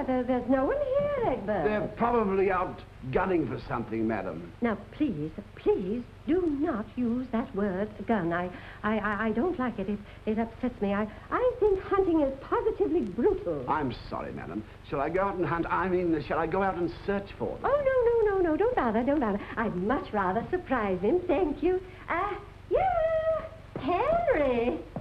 there's no one here, Egbert. They're probably out gunning for something, madam. Now, please do not use that word, gun. I don't like it. It upsets me. I think hunting is positively brutal. I'm sorry, madam. Shall I go out and hunt? I mean, shall I go out and search for them? Oh, no. Don't bother. I'd much rather surprise him. Thank you. Yeah, Henry.